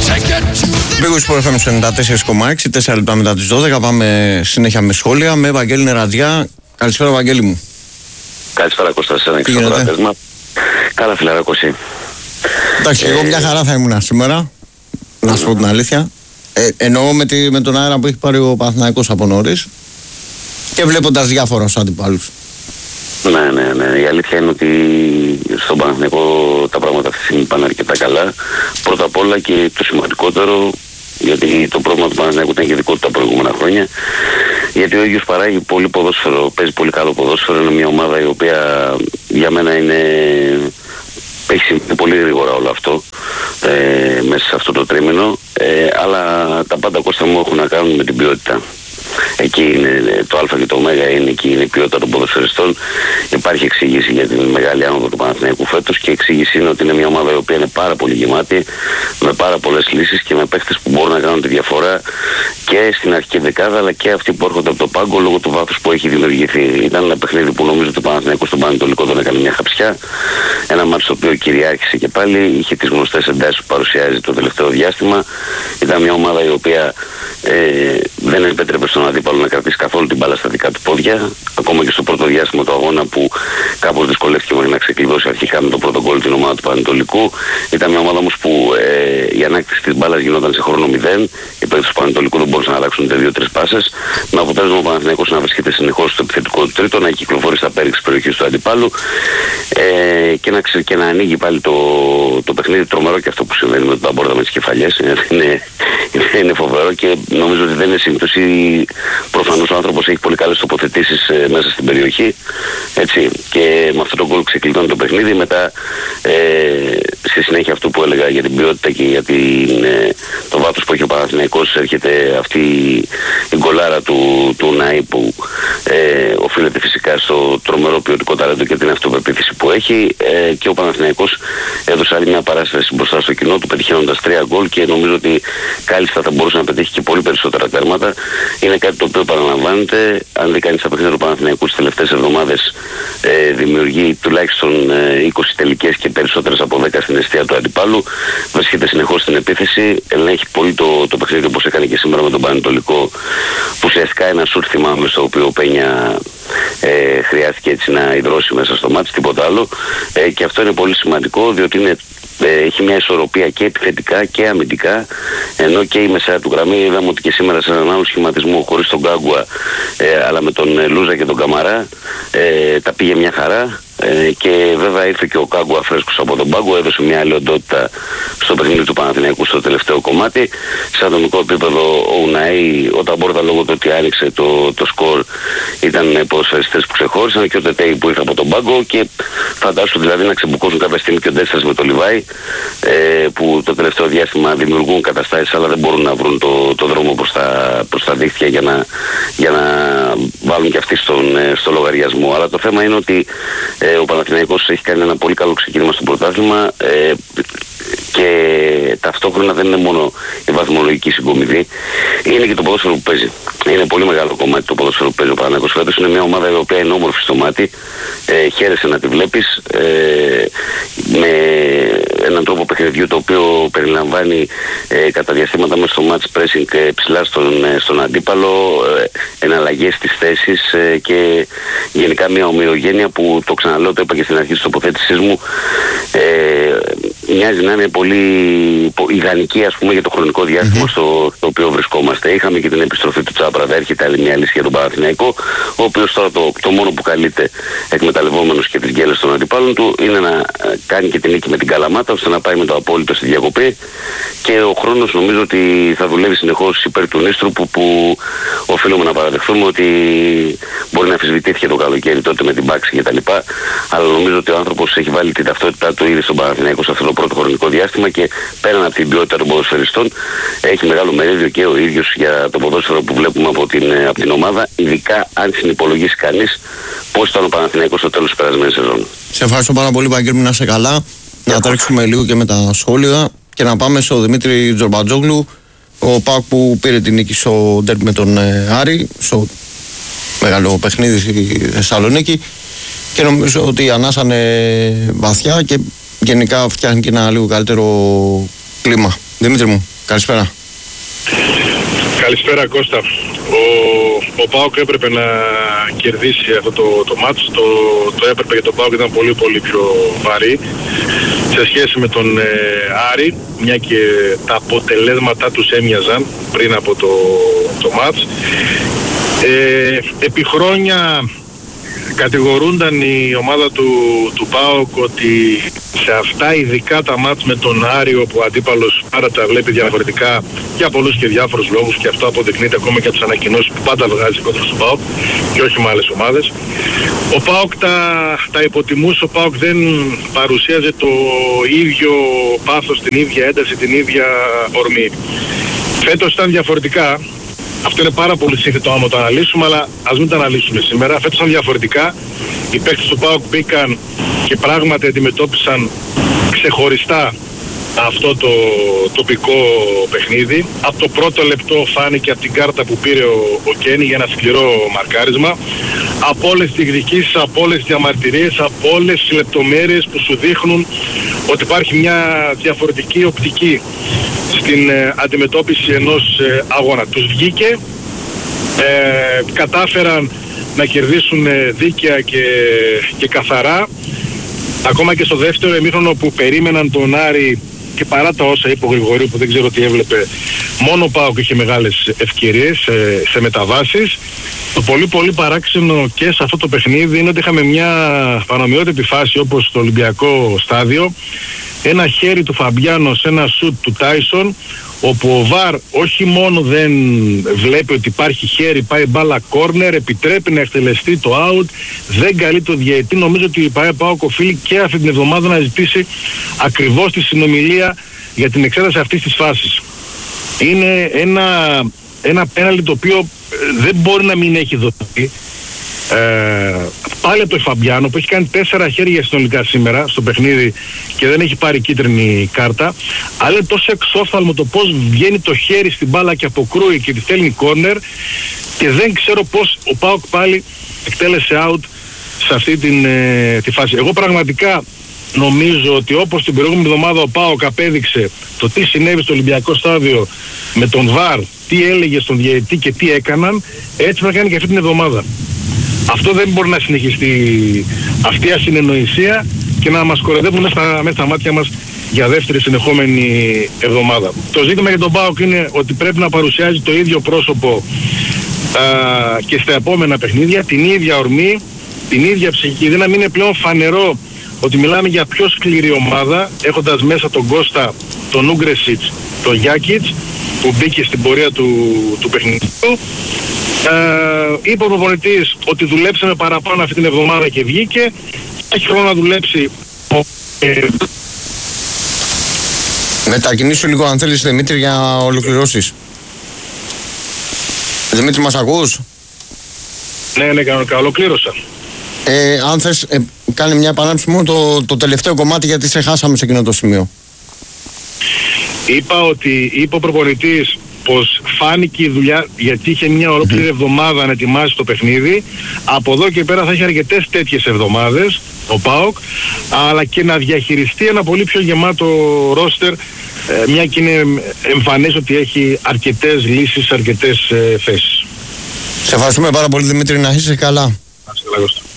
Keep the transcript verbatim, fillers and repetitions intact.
Big Sport εφ εμ ενενήντα τέσσερα κόμμα έξι, τέσσερα λεπτά μετά τις δώδεκα. Πάμε συνέχεια με σχόλια με Βαγγέλη Νερατζιά. Καλησπέρα, Βαγγέλη μου. Καλησπέρα, Κώστα, σε ένα εξωτερικό. Καλά, φιλαράκο, εσύ. Εντάξει, ε... εγώ μια χαρά θα ήμουν σήμερα, να σου πω την αλήθεια. Ε, εννοώ με, τη, με τον αέρα που έχει πάρει ο Παναθηναϊκός από νωρίς και βλέποντας διάφορα στους αντιπάλους. Ναι, ναι, ναι. Η αλήθεια είναι ότι στον Παναθηναϊκό τα πράγματα αυτή τη στιγμή πάνε αρκετά καλά. Πρώτα απ' όλα και το σημαντικότερο, γιατί το πρόβλημα του Παναθηναϊκού ήταν και δικό του τα προηγούμενα χρόνια, γιατί ο ίδιος παράγει πολύ ποδόσφαιρο, παίζει πολύ καλό ποδόσφαιρο. Είναι μια ομάδα η οποία για μένα είναι... έχει συμβεί πολύ γρήγορα όλο αυτό ε, μέσα σε αυτό το τρίμηνο, ε, αλλά τα πάντα, Κώστα μου, έχουν να κάνουν με την ποιότητα. Εκεί είναι το Α και το Ω, είναι εκεί είναι η ποιότητα των ποδοσφαιριστών. Υπάρχει εξήγηση για την μεγάλη άνοδο του Παναθηναϊκού φέτος και η εξήγηση είναι ότι είναι μια ομάδα η οποία είναι πάρα πολύ γεμάτη, με πάρα πολλές λύσεις και με παίχτες που μπορούν να κάνουν τη διαφορά και στην αρχική δεκάδα αλλά και αυτοί που έρχονται από το πάγκο λόγω του βάθους που έχει δημιουργηθεί. Ήταν ένα παιχνίδι που νομίζω ότι ο Παναθηναϊκός στον Πανετολικό δεν έκανε μια χαψιά. Ένα μάτι το οποίο κυριάρχησε και πάλι, είχε τις γνωστές εντάσεις που παρουσιάζει το τελευταίο διάστημα. Ήταν μια ομάδα η οποία ε, δεν επέτρεπε στον αντίπαλο να κρατήσει καθόλου την μπάλα στα δικά του πόδια. Ακόμα και στο πρώτο διάστημα του αγώνα που κάπως δυσκολεύτηκε μόνο να ξεκλειδώσει αρχικά με το πρώτο γκολ την ομάδα του Πανετολικού. Ήταν μια ομάδα όμως που ε, η ανάκτηση της μπάλας γινόταν σε χρόνο μηδέν. Οι παίκτες του Πανετολικού δεν μπορούσαν να αλλάξουν ούτε δύο-τρεις πάσες. Με αποτέλεσμα ο Παναθηναϊκός να βρίσκεται συνεχώς στο επιθετικό του τρίτο, να κυκλοφορεί στα πέριξ της περιοχής του αντιπάλου ε, και, να, και να ανοίγει πάλι το, το παιχνίδι. Τρομερό και αυτό που συμβαίνει με τον Ταμπόρδα με τις κεφαλιές. Είναι, είναι, είναι φοβερό και νομίζω ότι δεν είναι σύμπτωση. Προφανώς ο άνθρωπος έχει πολύ καλές τοποθετήσεις ε, μέσα στην περιοχή. Έτσι. Και με αυτό το γκολ ξεκλειδώνει το παιχνίδι. Μετά ε, στη συνέχεια αυτό που έλεγα για την ποιότητα και για την, ε, το βάθος που έχει ο Παναθηναϊκός, έρχεται αυτή η γκολάρα του, του Ναΐ που ε, οφείλεται φυσικά στο τρομερό ποιοτικό ταλέντο και την αυτοπεποίθηση που έχει ε, και ο Παναθηναϊκός έδωσε άλλη μια παράσταση μπροστά στο κοινό του πετυχαίνοντας τρία γκολ και νομίζω ότι κάλλιστα θα μπορούσε να πετύχει και πολύ περισσότερα τέρματα. Είναι κάτι το οποίο παραλαμβάνεται. Αν δεν κάνει τα παιχνίδια του Παναθηναϊκού στις τελευταίες εβδομάδες, ε, δημιουργεί τουλάχιστον ε, είκοσι τελικές και περισσότερες από δέκα στην εστία του αντιπάλου. Βρίσκεται συνεχώς στην επίθεση. Ελέγχει πολύ το, το παιχνίδι όπως έκανε και σήμερα με τον Πανετολικό. Που ουσιαστικά ένα σουτ θυμάμαι στο οποίο ο Πένια ε, χρειάστηκε έτσι να υδρώσει μέσα στο μάτι, τίποτα άλλο. Ε, και αυτό είναι πολύ σημαντικό διότι είναι. Ε, έχει μια ισορροπία και επιθετικά και αμυντικά, ενώ και η μεσαία του γραμμή είδαμε ότι και σήμερα σε έναν άλλο σχηματισμό χωρίς τον Γκάγκουα ε, αλλά με τον ε, Λούζα και τον Καμαρά ε, τα πήγε μια χαρά. Ε, και βέβαια ήρθε και ο Κάγκουα φρέσκος από τον πάγκο, έδωσε μια άλλη οντότητα στο παιχνίδι του Παναθηναϊκού στο τελευταίο κομμάτι. Σε ατομικό επίπεδο ο Ουναή, όταν Μπόρδα λόγω του ότι άνοιξε το, το σκορ, ήταν ποδοσφαιριστές που ξεχώρισαν και ο Τετέι που ήρθε από τον πάγκο και φαντάσου δηλαδή να ξεμπουκώσουν κάποια στιγμή και ο Ντέστας με το Λιβάι ε, που το τελευταίο διάστημα δημιουργούν καταστάσεις αλλά δεν μπορούν να βρουν το, το δρόμο προς τα, προς τα δίχτυα για να, για να βάλουν και αυτοί στον, στο λογαριασμό. Αλλά το θέμα είναι ότι Ε, ο Παναθηναϊκός έχει κάνει ένα πολύ καλό ξεκίνημα στο πρωτάθλημα ε, και ταυτόχρονα δεν είναι μόνο η βαθμολογική συγκομιδή, είναι και το ποδόσφαιρο που παίζει. Είναι πολύ μεγάλο κομμάτι το ποδόσφαιρο που παίζει ο Παναθηναϊκός φέτος. Είναι μια ομάδα η οποία είναι όμορφη στο μάτι, ε, χαίρεσαι να τη βλέπεις, ε, με έναν τρόπο παιχνιδιού το οποίο περιλαμβάνει ε, κατά διαστήματα μέσα στο match pressing ε, ψηλά στον, ε, στον αντίπαλο, ε, εναλλαγές στις θέσεις ε, και γενικά μια ομοιογένεια που το ξαναλέω, το είπα και στην αρχή της τοποθέτησής μου, ε, μοιάζει να είναι πολύ ιδανική ας πούμε για το χρονικό διάστημα mm-hmm. στο, στο οποίο βρισκόμαστε. Είχαμε και την επιστροφή του Τσάπρα, θα έρχεται άλλη μια λύση για τον Παναθηναϊκό, ο οποίος τώρα το, το μόνο που καλείται εκμεταλλευόμενος και τις γκέλες των αντιπάλων του είναι να κάνει και την νίκη με την Καλαμάτα ώστε να πάει με το απόλυτο στη διακοπή και ο χρόνος νομίζω ότι θα δουλεύει συνεχώς υπέρ του Νίστρου που, που οφείλουμε να παραδεχθούμε ότι μπορεί να αμφισβητήθηκε το καλοκαίρι τότε με την Πάξη κτλ. Αλλά νομίζω ότι ο άνθρωπος έχει βάλει την ταυτότητά του ήδη στον Παναθηναϊκό σε αυτό το πρώτο χρονικό διάστημα και πέραν από την ποιότητα των ποδοσφαιριστών έχει μεγάλο μερίδιο και ο ίδιος για το ποδόσφαιρο που βλέπουμε από την, από την ομάδα, ειδικά αν συνυπολογίσει κανείς πώς ήταν ο Παναθηναϊκός στο τέλος της περασμένης σεζόν. Σε ευχαριστώ πάρα πολύ, Βαγγέλη, να είσαι καλά. Να τρέξουμε λίγο και με τα σχόλια και να πάμε στο Δημήτρη Τζορμπατζόγλου, ο ΠΑΟΚ που πήρε την νίκη στο ντέρμπι με τον Άρη, στο μεγάλο παιχνίδι στη Θεσσαλονίκη και νομίζω ότι ανάσανε βαθιά και γενικά φτιάχνει και ένα λίγο καλύτερο κλίμα. Δημήτρη μου. Καλησπέρα. Καλησπέρα Κώστα. Ο, ο ΠΑΟΚ έπρεπε να κερδίσει αυτό το, το μάτς. Το, το έπρεπε για τον ΠΑΟΚ, ήταν πολύ πολύ πιο βαρύ σε σχέση με τον ε, Άρη, μια και τα αποτελέσματά τους έμοιαζαν πριν από το, το μάτς. Ε, επί χρόνια κατηγορούνταν η ομάδα του, του ΠΑΟΚ ότι σε αυτά, ειδικά τα μάτς με τον Άρη, όπου ο αντίπαλος άρα τα βλέπει διαφορετικά για πολλούς και διάφορους λόγους, και αυτό αποδεικνύεται ακόμα και από τις ανακοινώσεις που πάντα βγάζει κόντρα στον ΠΑΟΚ και όχι με άλλες ομάδες. Ο ΠΑΟΚ τα, τα υποτιμούσε, ο ΠΑΟΚ δεν παρουσίαζε το ίδιο πάθος, την ίδια ένταση, την ίδια ορμή. Φέτος ήταν διαφορετικά. Αυτό είναι πάρα πολύ σύνθετο άμα το αναλύσουμε, αλλά ας μην το αναλύσουμε σήμερα. Φέτος ήταν διαφορετικά. Οι παίκτες του ΠΑΟΚ μπήκαν και πράγματι αντιμετώπισαν ξεχωριστά αυτό το τοπικό παιχνίδι. Από το πρώτο λεπτό φάνηκε από την κάρτα που πήρε ο, ο Κένι για ένα σκληρό μαρκάρισμα. Από όλες τις διεκδικήσεις, από όλες τις διαμαρτυρίες, από όλες τις λεπτομέρειες που σου δείχνουν ότι υπάρχει μια διαφορετική οπτική στην ε, αντιμετώπιση ενός ε, αγώνα. Τους βγήκε, ε, κατάφεραν να κερδίσουν ε, δίκαια και, και καθαρά. Ακόμα και στο δεύτερο ημίχρονο που περίμεναν τον Άρη, και παρά τα όσα είπε ο Γρηγορίου που δεν ξέρω τι έβλεπε, μόνο ο ΠΑΟΚ είχε μεγάλες ευκαιρίες ε, σε μεταβάσεις. Το πολύ πολύ παράξενο και σε αυτό το παιχνίδι είναι ότι είχαμε μια πανομοιότυπη φάση όπως στο Ολυμπιακό στάδιο. Ένα χέρι του Φαμπιάνο σε ένα σουτ του Τάισον, όπου ο Βαρ όχι μόνο δεν βλέπει ότι υπάρχει χέρι, πάει μπάλα κόρνερ, επιτρέπει να εκτελεστεί το out, δεν καλεί το διαιτητή. Νομίζω ότι η ΠΑΟΚ οφείλει και αυτή την εβδομάδα να ζητήσει ακριβώς τη συνομιλία για την εξέταση αυτής της φάσης. Είναι ένα, ένα πέναλτι το οποίο δεν μπορεί να μην έχει δοθεί. Ε, πάλι από τον Φαμπιάνο που έχει κάνει τέσσερα χέρια συνολικά σήμερα στο παιχνίδι και δεν έχει πάρει κίτρινη κάρτα, αλλά είναι τόσο εξόφθαλμο το πως βγαίνει το χέρι στην μπάλα και αποκρούει και τη στέλνει κόρνερ, και δεν ξέρω πως ο ΠΑΟΚ πάλι εκτέλεσε out σε αυτή την, ε, τη φάση. Εγώ πραγματικά νομίζω ότι όπως την προηγούμενη εβδομάδα ο ΠΑΟΚ απέδειξε το τι συνέβη στο Ολυμπιακό στάδιο με τον Βαρ, τι έλεγε στον διαιτητή και τι έκαναν, έτσι θα κάνει και αυτή την εβδομάδα. Αυτό δεν μπορεί να συνεχιστεί, αυτή η ασυνεννοησία, και να μας κοροϊδεύουν μέσα στα, μέσα στα μάτια μας για δεύτερη συνεχόμενη εβδομάδα. Το ζήτημα για τον ΠΑΟΚ είναι ότι πρέπει να παρουσιάζει το ίδιο πρόσωπο α, και στα επόμενα παιχνίδια, την ίδια ορμή, την ίδια ψυχική δύναμη. Είναι πλέον φανερό ότι μιλάμε για πιο σκληρή ομάδα, έχοντας μέσα τον Κώστα, τον Ούγκρεσιτς, τον Γιάκιτς, που μπήκε στην πορεία του, του παιχνιδιού. Ε, είπε ο προπονητής ότι δουλέψαμε παραπάνω αυτή την εβδομάδα και βγήκε. Έχει χρόνο να δουλέψει. Ε, Μετακινήσου λίγο αν θέλεις, Δημήτρη, για να ολοκληρώσεις. Δημήτρη, μας ακούς? Ναι, ναι, κανονικά, ολοκλήρωσα. Ε, αν θες, ε, κάνει μια επανάληψη μόνο το, το τελευταίο κομμάτι, γιατί σε χάσαμε σε εκείνο το σημείο. Είπα ότι είπε ο προπονητής πως φάνηκε η δουλειά, γιατί είχε μια ολόκληρη εβδομάδα να ετοιμάσει το παιχνίδι. Από εδώ και πέρα θα έχει αρκετές τέτοιες εβδομάδες ο ΠΑΟΚ, αλλά και να διαχειριστεί ένα πολύ πιο γεμάτο ρόστερ, μια και είναι εμφανές ότι έχει αρκετές λύσεις, αρκετές ε, θέσεις. Σε ευχαριστούμε πάρα πολύ, Δημήτρη, να είσαι καλά. Να σε